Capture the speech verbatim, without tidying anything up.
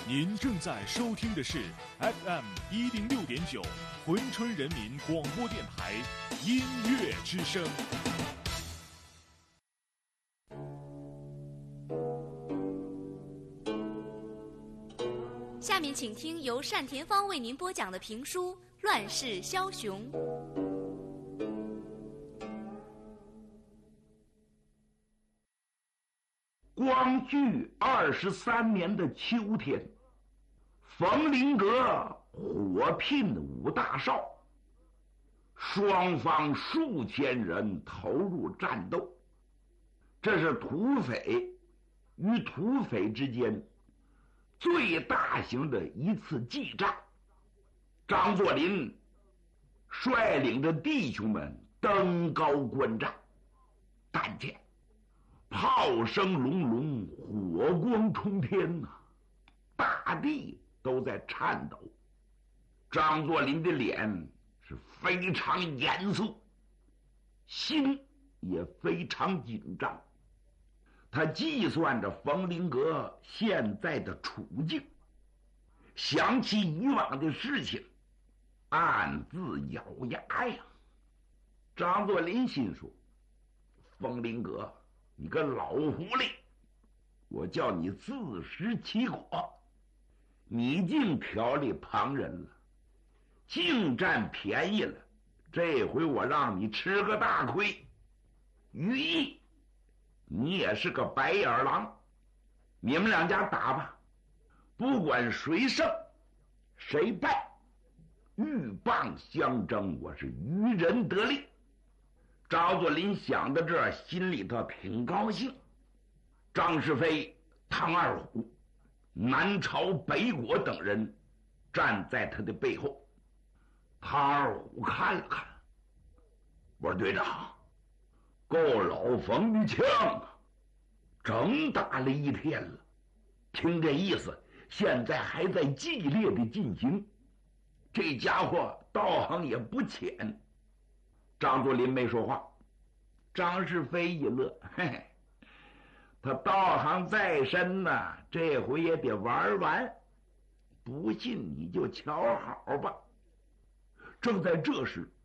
您正在收听的是 F M 一零六点九珲春人民广播电台音乐之声。 下面请听由单田芳为您播讲的评书《乱世枭雄》。 光绪二十三年的秋天，冯麟阁火聘五大少，双方数千人投入战斗。这是土匪与土匪之间最大型的一次激战。张作霖率领着弟兄们登高观战，但见炮声隆隆，火光冲天呐、啊，大地都在颤抖。张作霖的脸是非常严肃，心也非常紧张。他计算着冯麟阁现在的处境，想起以往的事情，暗自咬牙呀。张作霖心说：冯麟阁，你个老狐狸，我叫你自食其果，你竟调理旁人了，竟占便宜了，这回我让你吃个大亏。于毅，你也是个白眼狼，你们两家打吧，不管谁胜谁败，鹬蚌相争，我是渔人得利。张作霖想到这儿，心里头挺高兴。张士飞、唐二虎、南朝北果等人站在他的背后。唐二虎看了看，我说：队长，够老冯的枪啊，整打了一天了，听这意思，现在还在激烈的进行，这家伙道行也不浅。张作霖没说话。张士飞一乐，嘿嘿，他道行再深呐，这回也得玩完，不信你就瞧好吧。正在这时，